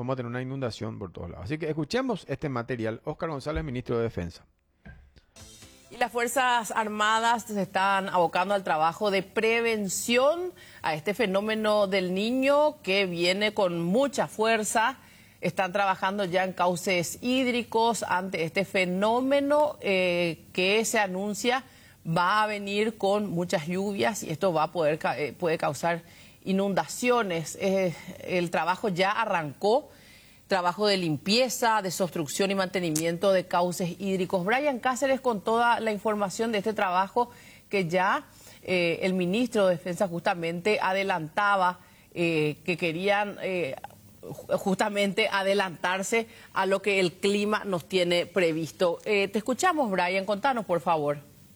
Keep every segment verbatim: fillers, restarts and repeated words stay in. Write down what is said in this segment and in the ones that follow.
vamos a tener una inundación por todos lados. Así que escuchemos este material. Óscar González, ministro de Defensa. Y las Fuerzas Armadas se están abocando al trabajo de prevención a este fenómeno del Niño que viene con mucha fuerza. Están trabajando ya en cauces hídricos ante este fenómeno eh, que se anuncia va a venir con muchas lluvias y esto va a poder eh, puede causar inundaciones. Eh, el trabajo ya arrancó. Trabajo de limpieza, desobstrucción y mantenimiento de cauces hídricos. Brian Cáceres con toda la información de este trabajo que ya eh, el ministro de Defensa justamente adelantaba eh, que querían eh, justamente adelantarse a lo que el clima nos tiene previsto. Eh, te escuchamos, Brian, contanos por favor.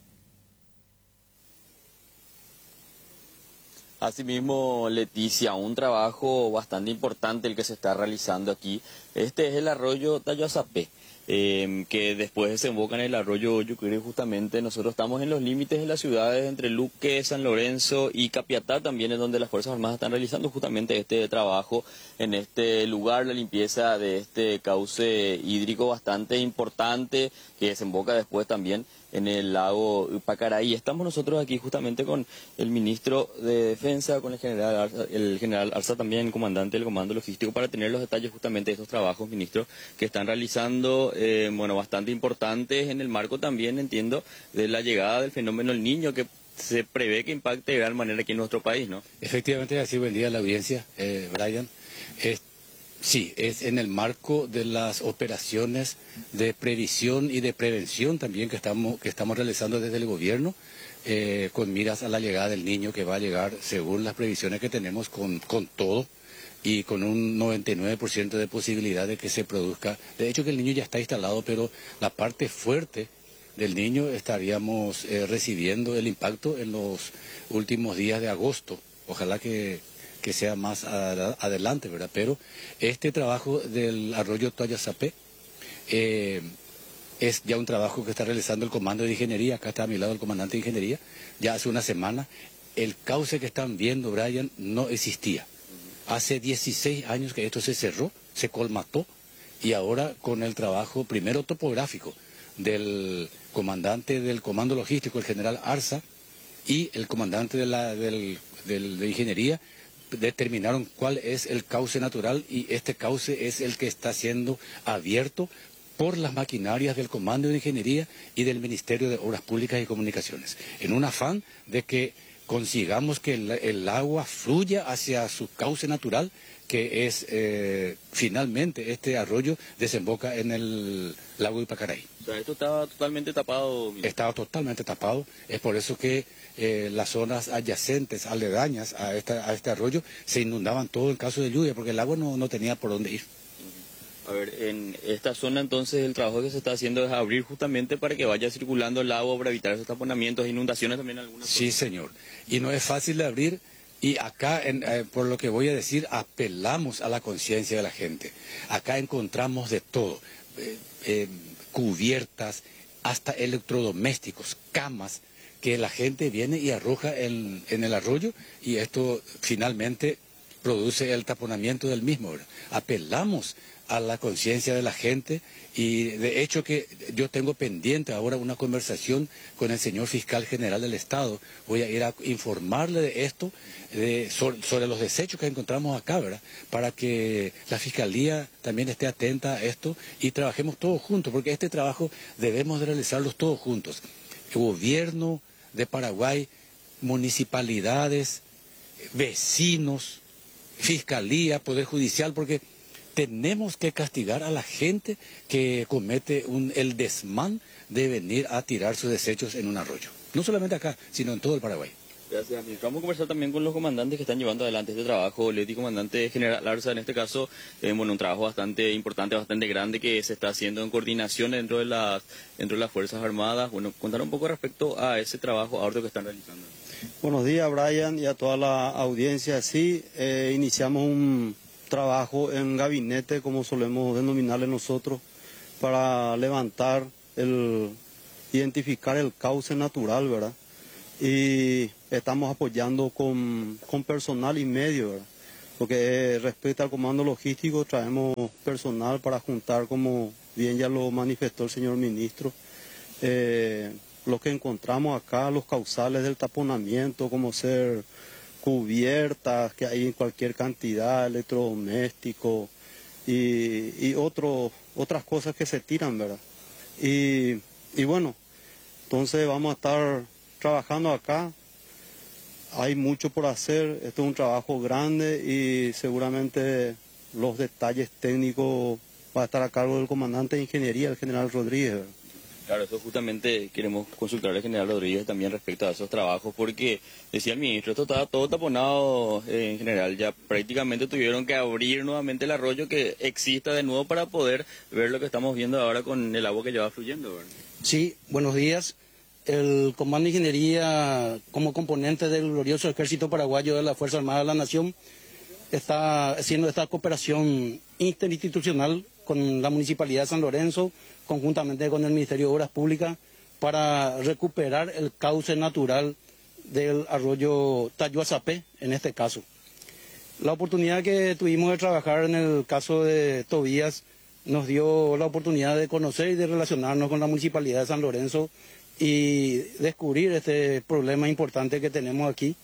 Asimismo, Leticia, un trabajo bastante importante el que se está realizando aquí. Este es el arroyo Tayuazapé, eh, que después desemboca en el arroyo Yucurí. Justamente nosotros estamos en los límites de las ciudades entre Luque, San Lorenzo y Capiatá, también es donde las Fuerzas Armadas están realizando justamente este trabajo en este lugar, la limpieza de este cauce hídrico bastante importante que desemboca después también en el lago Pacaraí. Estamos nosotros aquí justamente con el ministro de Defensa, con el general Arza, el general Arza también, comandante del Comando Logístico, para tener los detalles justamente de estos trabajos, ministro, que están realizando, eh, bueno, bastante importantes en el marco también, entiendo, de la llegada del fenómeno El Niño, que se prevé que impacte de gran manera aquí en nuestro país, ¿no? Efectivamente, así buen día a la audiencia, eh, Brian. Es, sí, es en el marco de las operaciones de previsión y de prevención también que estamos, que estamos realizando desde el gobierno, eh, con miras a la llegada del Niño, que va a llegar, según las previsiones que tenemos, con, con todo y con un noventa y nueve por ciento de posibilidad de que se produzca. De hecho que el Niño ya está instalado, pero la parte fuerte del Niño estaríamos eh, recibiendo el impacto en los últimos días de agosto. Ojalá que, que sea más a, adelante, ¿verdad? Pero este trabajo del arroyo Tayuazapé eh, es ya un trabajo que está realizando el Comando de Ingeniería. Acá está a mi lado el comandante de Ingeniería. Ya hace una semana el cauce que están viendo, Brian, no existía. Hace dieciséis años que esto se cerró, se colmató, y ahora con el trabajo primero topográfico del comandante del Comando Logístico, el general Arza, y el comandante de, la, del, del, de Ingeniería, determinaron cuál es el cauce natural, y este cauce es el que está siendo abierto por las maquinarias del Comando de Ingeniería y del Ministerio de Obras Públicas y Comunicaciones, en un afán de que consigamos que el, el agua fluya hacia su cauce natural, que es eh, finalmente este arroyo desemboca en el lago Ipacaraí. O sea, esto estaba totalmente tapado. Mira. Estaba totalmente tapado, es por eso que eh, las zonas adyacentes, aledañas a, esta, a este arroyo, se inundaban todo en caso de lluvia, porque el agua no, no tenía por dónde ir. A ver, en esta zona entonces el trabajo que se está haciendo es abrir justamente para que vaya circulando el agua, para evitar esos taponamientos, inundaciones también en algunas zonas. Sí, señor. Y no es fácil de abrir, y acá, en, eh, por lo que voy a decir, apelamos a la conciencia de la gente. Acá encontramos de todo, eh, eh, cubiertas, hasta electrodomésticos, camas, que la gente viene y arroja en, en el arroyo, y esto finalmente produce el taponamiento del mismo, ¿verdad? Apelamos a la conciencia de la gente, y de hecho que yo tengo pendiente ahora una conversación con el señor fiscal general del Estado. Voy a ir a informarle de esto, de, sobre, sobre los desechos que encontramos acá, ¿verdad? Para que la Fiscalía también esté atenta a esto y trabajemos todos juntos, porque este trabajo debemos de realizarlos todos juntos. El gobierno de Paraguay, municipalidades, vecinos, Fiscalía, Poder Judicial, porque tenemos que castigar a la gente que comete un, el desmán de venir a tirar sus desechos en un arroyo. No solamente acá, sino en todo el Paraguay. Gracias, ministro. Vamos a conversar también con los comandantes que están llevando adelante este trabajo. Leti, comandante general Arza, en este caso, eh, bueno, un trabajo bastante importante, bastante grande que se está haciendo en coordinación dentro de las, dentro de las Fuerzas Armadas. Bueno, contar un poco respecto a ese trabajo ahora que están realizando. Buenos días, Brian, y a toda la audiencia. Sí, eh, iniciamos un trabajo en gabinete, como solemos denominarle nosotros, para levantar, el identificar el cauce natural, ¿verdad? Y estamos apoyando con, con personal y medio, ¿verdad? Lo que respecta al comando logístico, traemos personal para juntar, como bien ya lo manifestó el señor ministro, eh, lo que encontramos acá, los causales del taponamiento, como ser cubiertas que hay en cualquier cantidad, electrodomésticos y, y otro, otras cosas que se tiran, ¿verdad? Y, y bueno, entonces vamos a estar trabajando acá. Hay mucho por hacer, esto es un trabajo grande y seguramente los detalles técnicos va a estar a cargo del comandante de ingeniería, el general Rodríguez, ¿verdad? Claro, eso justamente queremos consultar al general Rodríguez también respecto a esos trabajos, porque decía el ministro, esto estaba todo taponado eh, en general, ya prácticamente tuvieron que abrir nuevamente el arroyo que exista de nuevo para poder ver lo que estamos viendo ahora con el agua que lleva fluyendo, ¿verdad? Sí, buenos días. El Comando de Ingeniería, como componente del glorioso Ejército Paraguayo de la Fuerza Armada de la Nación, está haciendo esta cooperación interinstitucional con la Municipalidad de San Lorenzo, conjuntamente con el Ministerio de Obras Públicas, para recuperar el cauce natural del arroyo Tayuazapé, en este caso. La oportunidad que tuvimos de trabajar en el caso de Tobías nos dio la oportunidad de conocer y de relacionarnos con la Municipalidad de San Lorenzo y descubrir este problema importante que tenemos aquí.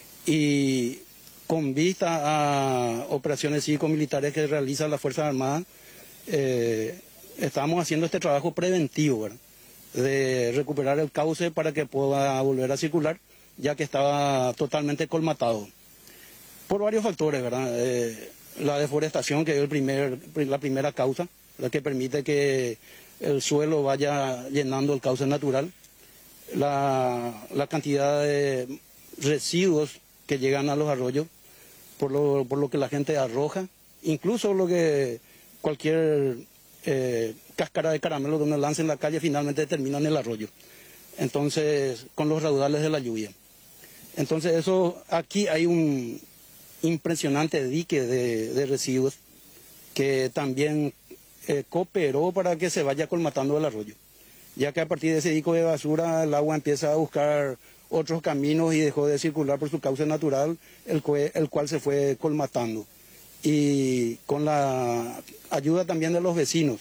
Y con vista a operaciones cívico-militares que realizan las Fuerzas Armadas, eh, estamos haciendo este trabajo preventivo, ¿verdad?, de recuperar el cauce para que pueda volver a circular, ya que estaba totalmente colmatado. Por varios factores, ¿verdad? Eh, la deforestación, que es el primer, la primera causa, la que permite que el suelo vaya llenando el cauce natural. La, la cantidad de residuos que llegan a los arroyos, por lo, por lo que la gente arroja, incluso lo que cualquier eh, cáscara de caramelo que uno lance en la calle finalmente termina en el arroyo. Entonces, con los raudales de la lluvia. Entonces, eso, aquí hay un impresionante dique de, de residuos que también eh, cooperó para que se vaya colmatando el arroyo, ya que a partir de ese dique de basura el agua empieza a buscar otros caminos y dejó de circular por su cauce natural, el, cue, el cual se fue colmatando. Y con la ayuda también de los vecinos,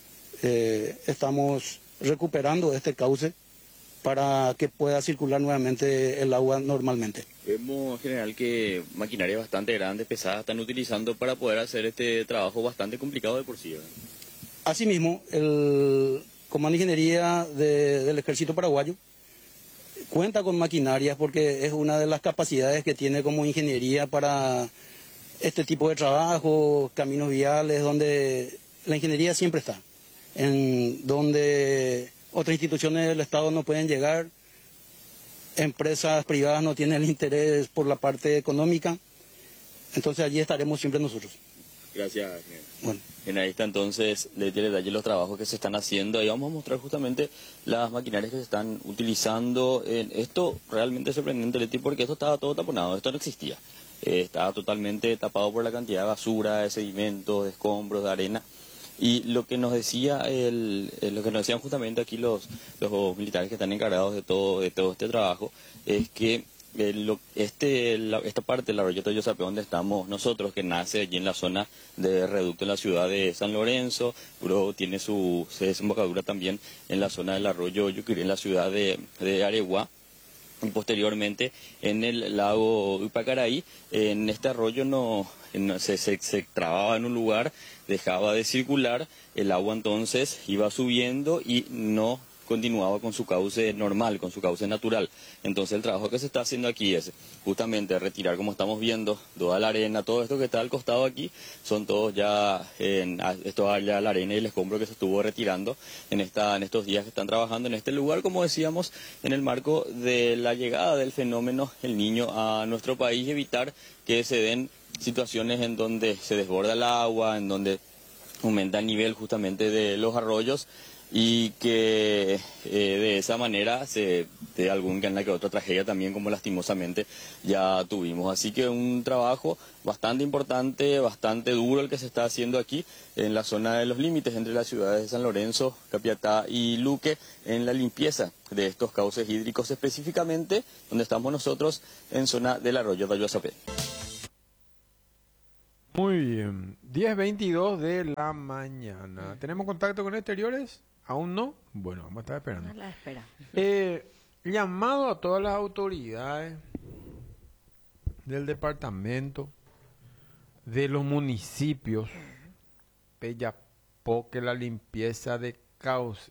eh, estamos recuperando este cauce para que pueda circular nuevamente el agua normalmente. Vemos en general que maquinarias bastante grandes, pesadas, están utilizando para poder hacer este trabajo bastante complicado de por sí, ¿verdad? Asimismo, el Comando de Ingeniería de, del Ejército Paraguayo cuenta con maquinarias porque es una de las capacidades que tiene como ingeniería para este tipo de trabajo, caminos viales, donde la ingeniería siempre está, en donde otras instituciones del Estado no pueden llegar, empresas privadas no tienen el interés por la parte económica, entonces allí estaremos siempre nosotros. Gracias. Bueno. En ahí está entonces le detalle los trabajos que se están haciendo y vamos a mostrar justamente las maquinarias que se están utilizando. En esto realmente es sorprendente, Leti, porque esto estaba todo taponado, esto no existía. Eh, estaba totalmente tapado por la cantidad de basura, de sedimentos, de escombros, de arena. Y lo que nos decía el, lo que nos decían justamente aquí los, los militares que están encargados de todo, de todo este trabajo, es que eh, lo, este, la, esta parte del arroyo Tayuazapé, donde estamos nosotros, que nace allí en la zona de reducto en la ciudad de San Lorenzo, luego tiene su, su desembocadura también en la zona del arroyo Yucurí, en la ciudad de, de Areguá, y posteriormente en el lago Upacaraí. En este arroyo no, en, se, se, se trababa en un lugar, dejaba de circular, el agua entonces iba subiendo y no continuaba con su cauce normal, con su cauce natural. Entonces el trabajo que se está haciendo aquí es justamente retirar, como estamos viendo, toda la arena, todo esto que está al costado aquí, son todos ya, en, esto ya la arena y el escombro que se estuvo retirando en, esta, en estos días que están trabajando en este lugar, como decíamos, en el marco de la llegada del fenómeno El Niño a nuestro país, evitar que se den situaciones en donde se desborda el agua, en donde aumenta el nivel justamente de los arroyos, y que eh, de esa manera se dé alguna que otra tragedia también, como lastimosamente ya tuvimos. Así que un trabajo bastante importante, bastante duro el que se está haciendo aquí en la zona de los límites entre las ciudades de San Lorenzo, Capiatá y Luque, en la limpieza de estos cauces hídricos, específicamente donde estamos nosotros, en zona del arroyo Tayuazapé. Muy bien. diez veintidós de la mañana. ¿Tenemos contacto con exteriores? ¿Aún no? Bueno, vamos a estar esperando. A la espera. Eh, llamado a todas las autoridades del departamento, de los municipios, Peyapoque, la limpieza de cauce,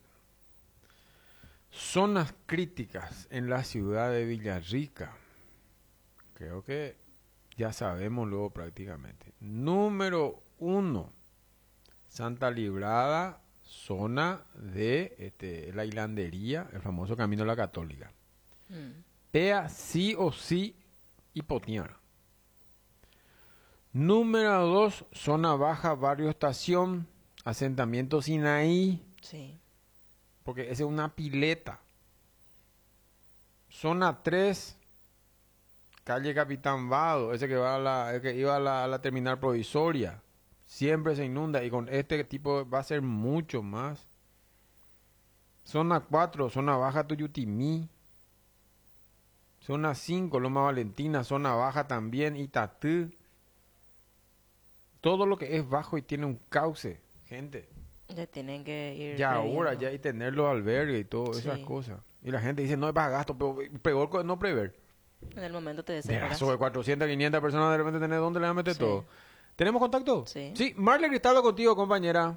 zonas críticas en la ciudad de Villarrica. Creo que ya sabemos luego prácticamente. Número uno, Santa Librada, zona de este, la hilandería, el famoso Camino de la Católica. Mm. Pea sí o sí hipotecar. Número dos, zona baja, barrio estación, asentamiento Sinaí. Sí. Porque esa es una pileta. Zona tres, calle Capitán Vado, ese que va a la, el que iba a la, a la terminal provisoria. Siempre se inunda y con este tipo va a ser mucho más. Zona cuatro, zona baja Tuyutimí. Zona cinco, Loma Valentina, zona baja también Itatú. Todo lo que es bajo y tiene un cauce, gente. Ya tienen que ir. Ya previendo. ahora, ya y tener los albergues y todas Sí. esas cosas. Y la gente dice, no es para gasto, pero peor que no prever. En el momento te De desesperas. sobre cuatrocientas, quinientas personas de repente tener dónde le van a meter Sí. todo. ¿Tenemos contacto? Sí. Sí, Marle Cristaldo contigo, compañera.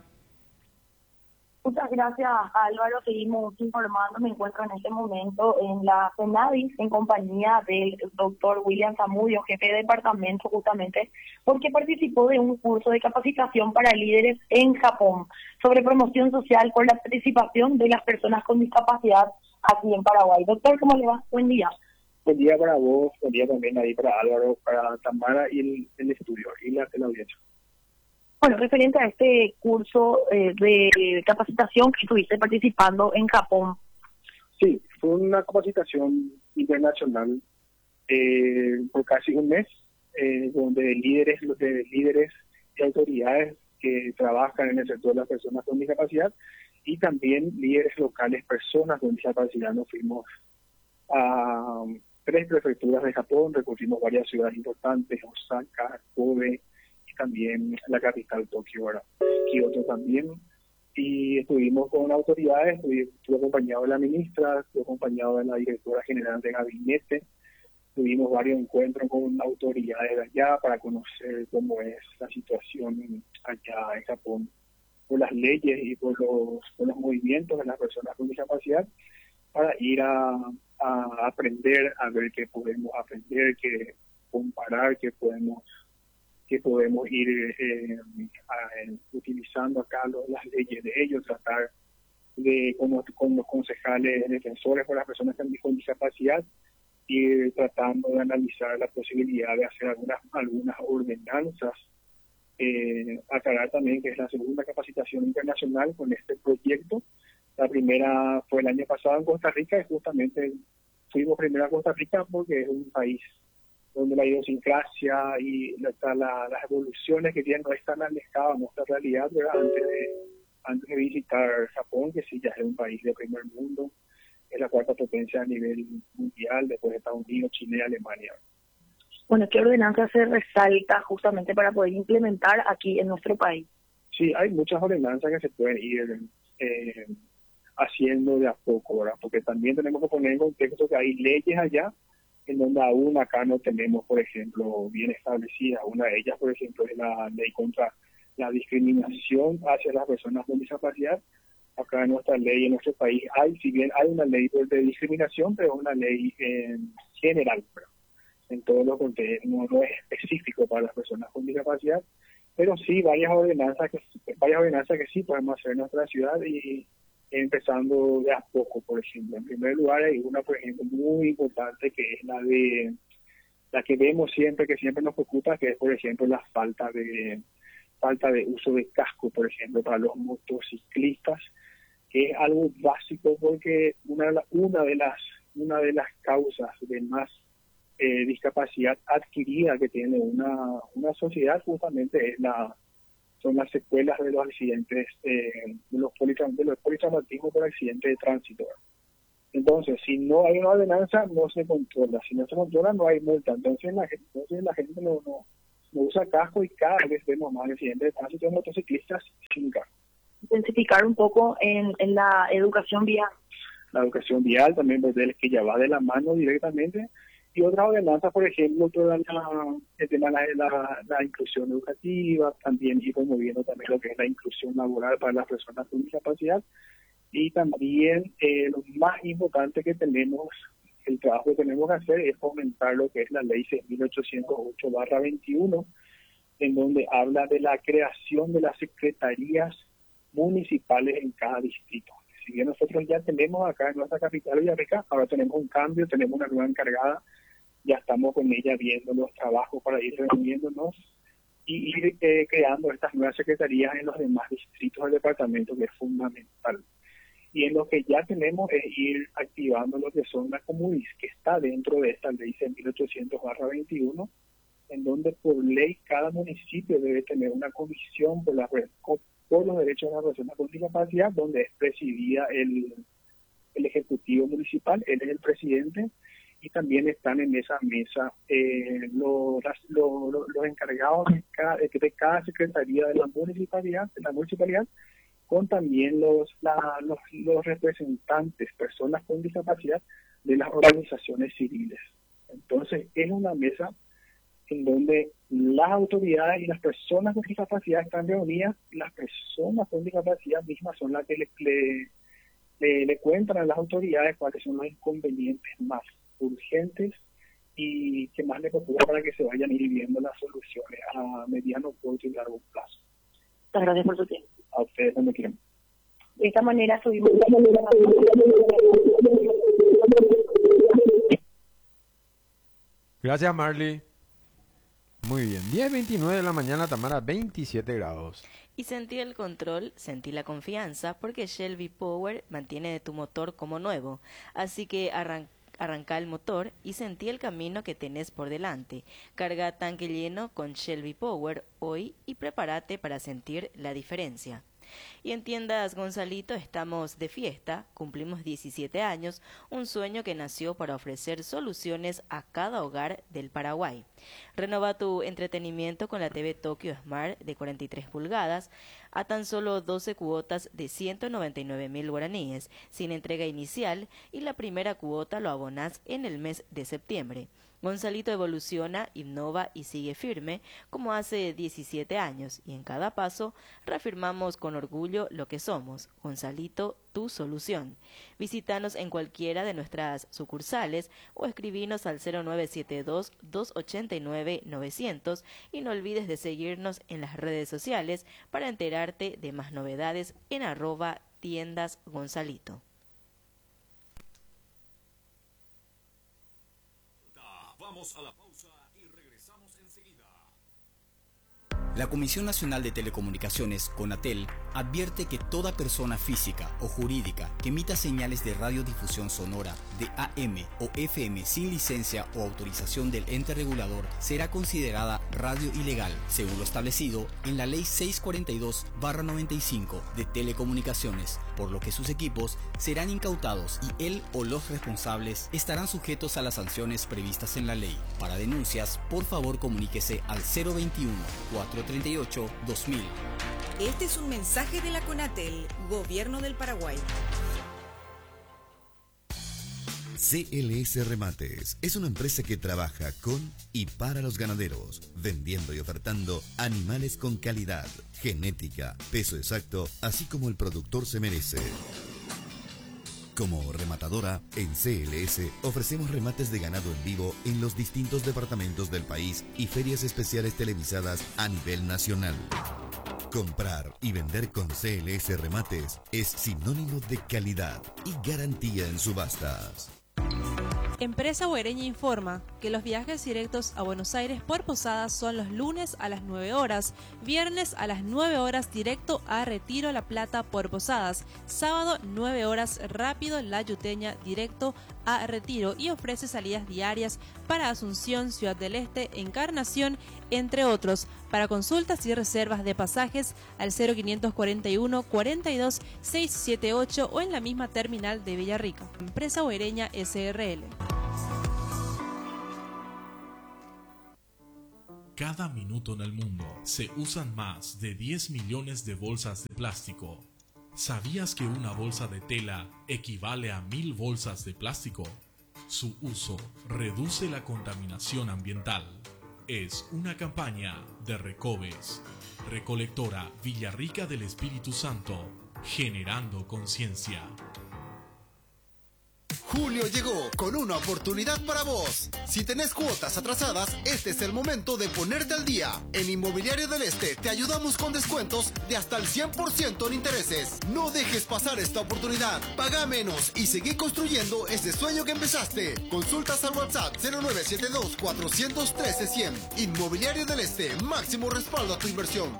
Muchas gracias, Álvaro. Seguimos informando. Me encuentro en este momento en la CENAVIS en compañía del doctor William Zamudio, jefe de departamento, justamente porque participó de un curso de capacitación para líderes en Japón sobre promoción social por la participación de las personas con discapacidad aquí en Paraguay. Doctor, ¿cómo le va? Buen día. Buen día para vos, buen día también ahí para Álvaro, para Tamara y el, el estudio y la, la audiencia. Bueno, referente a este curso eh, de capacitación que estuviste participando en Japón. Sí, fue una capacitación internacional eh, por casi un mes, eh, donde líderes, de líderes y autoridades que trabajan en el sector de las personas con discapacidad y también líderes locales, personas con discapacidad. Nos fuimos a tres prefecturas de Japón, recorrimos varias ciudades importantes, Osaka, Kobe, también la capital Tokio, ¿verdad? Kioto también, y estuvimos con autoridades, estuve, estuve acompañado de la ministra, estuve acompañado de la directora general de gabinete, tuvimos varios encuentros con autoridades de allá para conocer cómo es la situación allá en Japón, por las leyes y por los, por los movimientos de las personas con discapacidad, para ir a, a aprender, a ver qué podemos aprender, qué comparar, qué podemos que podemos ir eh, a, utilizando acá lo, las leyes de ellos, tratar de, como con los concejales defensores por las personas con discapacidad, ir tratando de analizar la posibilidad de hacer algunas algunas ordenanzas. Eh, aclarar también que es la segunda capacitación internacional con este proyecto. La primera fue el año pasado en Costa Rica y justamente fuimos primero a Costa Rica porque es un país donde la idiosincrasia y la, la, las evoluciones que tienen no están alejadas de nuestra realidad, ¿verdad? Antes de, antes de visitar Japón, que sí ya es un país de primer mundo, es la cuarta potencia a nivel mundial, después de Estados Unidos, Chile y Alemania. Bueno, ¿qué ordenanza se resalta justamente para poder implementar aquí en nuestro país? Sí, hay muchas ordenanzas que se pueden ir eh, haciendo de a poco, ¿verdad? Porque también tenemos que poner en contexto que hay leyes allá en donde aún acá no tenemos, por ejemplo, bien establecida. Una de ellas, por ejemplo, es la ley contra la discriminación hacia las personas con discapacidad. Acá en nuestra ley, en nuestro país, hay, si bien hay una ley de discriminación, pero es una ley eh, general, ¿verdad? En todo lo que no, no es específico para las personas con discapacidad, pero sí varias ordenanzas que varias ordenanzas que sí podemos hacer en nuestra ciudad y empezando de a poco. Por ejemplo, en primer lugar hay una, por ejemplo, muy importante que es la de la que vemos siempre, que siempre nos preocupa, que es, por ejemplo, la falta de falta de uso de casco, por ejemplo, para los motociclistas, que es algo básico porque una de, la, una de las una de las causas de más eh, discapacidad adquirida que tiene una una sociedad justamente es la son las secuelas de los accidentes, eh, de los politraum- de los politraumatismos por accidente de tránsito. Entonces, si no hay una ordenanza, no se controla. Si no se controla, no hay multa. Entonces, la gente, entonces la gente no, no, no usa casco y cada vez vemos más accidentes de tránsito de motociclistas sin casco. Intensificar un poco en, en la educación vial. La educación vial también, pues, que ya va de la mano directamente. Y otras ordenanzas, por ejemplo, toda la, el tema de la, la, la inclusión educativa, también ir promoviendo también lo que es la inclusión laboral para las personas con discapacidad. Y también eh, lo más importante que tenemos, el trabajo que tenemos que hacer es fomentar lo que es la ley seis mil ochocientos ocho barra veintiuno, en donde habla de la creación de las secretarías municipales en cada distrito. Si bien nosotros ya tenemos acá en nuestra capital Villarrica, ahora tenemos un cambio, tenemos una nueva encargada, ya estamos con ella viendo los trabajos para ir reuniéndonos y ir eh, creando estas nuevas secretarías en los demás distritos del departamento, que es fundamental. Y en lo que ya tenemos es ir activando lo que son las comunis, que está dentro de esta ley seis mil ochocientos barra veintiuno, en donde por ley cada municipio debe tener una comisión por, la, por los derechos de las personas con discapacidad, donde es presidida el, el Ejecutivo Municipal, él es el presidente, y también están en esa mesa eh, los, los, los encargados de cada, de cada secretaría de la municipalidad, de la municipalidad, con también los, la, los, los representantes, personas con discapacidad de las organizaciones civiles. Entonces, es una mesa en donde las autoridades y las personas con discapacidad están reunidas, y las personas con discapacidad mismas son las que le, le, le, le cuentan a las autoridades cuáles son los inconvenientes más urgentes y que más le preocupa para que se vayan a ir viendo las soluciones a mediano, corto y largo plazo. Muchas gracias por su tiempo. A ustedes cuando quieran. De esta manera subimos. Gracias, Marley. Muy bien. diez veintinueve de la mañana, Tamara, veintisiete grados. Y sentí el control, sentí la confianza, porque Shell V-Power mantiene tu motor como nuevo. Así que arranca. Arranca el motor y sentí el camino que tenés por delante. Carga tanque lleno con Shell V-Power hoy y prepárate para sentir la diferencia. Y en Tiendas Gonzalito estamos de fiesta, cumplimos diecisiete años, un sueño que nació para ofrecer soluciones a cada hogar del Paraguay. Renova tu entretenimiento con la T V Tokyo Smart de cuarenta y tres pulgadas a tan solo doce cuotas de ciento noventa y nueve mil guaraníes, sin entrega inicial, y la primera cuota lo abonás en el mes de septiembre. Gonzalito evoluciona, innova y sigue firme como hace diecisiete años, y en cada paso reafirmamos con orgullo lo que somos. Gonzalito, tu solución. Visítanos en cualquiera de nuestras sucursales o escribinos al cero nueve siete dos, dos ocho nueve, nueve cero cero y no olvides de seguirnos en las redes sociales para enterarte de más novedades en arroba tiendas Gonzalito. Vamos a la pausa y regresamos enseguida. La Comisión Nacional de Telecomunicaciones, CONATEL, advierte que toda persona física o jurídica que emita señales de radiodifusión sonora de A M o F M sin licencia o autorización del ente regulador será considerada radio ilegal, según lo establecido en la Ley seiscientos cuarenta y dos barra noventa y cinco de Telecomunicaciones, por lo que sus equipos serán incautados y él o los responsables estarán sujetos a las sanciones previstas en la ley. Para denuncias, por favor comuníquese al cero veintiuno, cuatrocientos treinta y ocho, dos mil. Este es un mensaje de la CONATEL, Gobierno del Paraguay. C L S Remates es una empresa que trabaja con y para los ganaderos, vendiendo y ofertando animales con calidad, genética, peso exacto, así como el productor se merece. Como rematadora, en C L S ofrecemos remates de ganado en vivo en los distintos departamentos del país y ferias especiales televisadas a nivel nacional. Comprar y vender con C L S Remates es sinónimo de calidad y garantía en subastas. Empresa Boereña informa que los viajes directos a Buenos Aires por Posadas son los lunes a las nueve horas, viernes a las nueve horas directo a Retiro La Plata por Posadas, sábado nueve horas rápido La Yuteña directo a Retiro, y ofrece salidas diarias para Asunción, Ciudad del Este, Encarnación, entre otros. Para consultas y reservas de pasajes al cero quinientos cuarenta y uno, cuarenta y dos, seiscientos setenta y ocho o en la misma terminal de Villarrica. Empresa Boereña S R L. Cada minuto en el mundo se usan más de diez millones de bolsas de plástico. ¿Sabías que una bolsa de tela equivale a mil bolsas de plástico? Su uso reduce la contaminación ambiental. Es una campaña de Recoves, Recolectora Villarrica del Espíritu Santo, generando conciencia. Julio llegó con una oportunidad para vos. Si tenés cuotas atrasadas, este es el momento de ponerte al día. En Inmobiliario del Este te ayudamos con descuentos de hasta el cien por ciento en intereses. No dejes pasar esta oportunidad. Paga menos y seguí construyendo ese sueño que empezaste. Consultas al WhatsApp cero nueve siete dos, cuatro uno tres, cien. Inmobiliario del Este, máximo respaldo a tu inversión.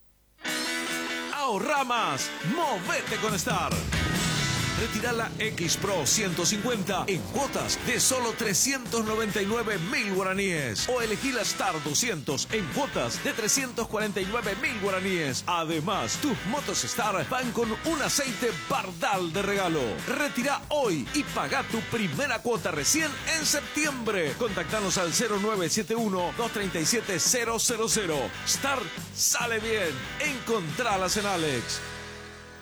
Ahorra más, movete con Star. Retira la X Pro ciento cincuenta en cuotas de solo trescientos noventa y nueve mil guaraníes. O elegí la Star doscientos en cuotas de trescientos cuarenta y nueve mil guaraníes. Además, tus motos Star van con un aceite Bardal de regalo. Retira hoy y paga tu primera cuota recién en septiembre. Contactanos al cero nueve siete uno, dos tres siete, cero cero cero. Star sale bien. Encontralas en Alex.